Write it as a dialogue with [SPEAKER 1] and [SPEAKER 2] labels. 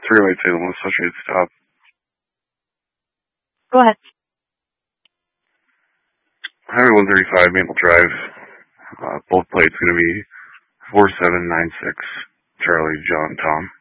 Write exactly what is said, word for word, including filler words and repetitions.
[SPEAKER 1] three oh eight Salem Associated stop.
[SPEAKER 2] Go ahead.
[SPEAKER 1] Highway one thirty-five, Maple Drive. Uh, both plates going to be four seven nine six, Charlie, John, Tom.